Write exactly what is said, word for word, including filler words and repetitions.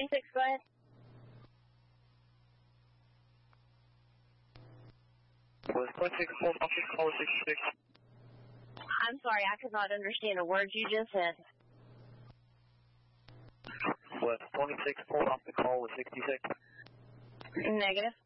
sixty-six, go ahead. West twenty-six, four, off the call with sixty-six. I'm sorry, I could not understand a word you just said. West twenty-six, four, off the call with sixty-six. Negative.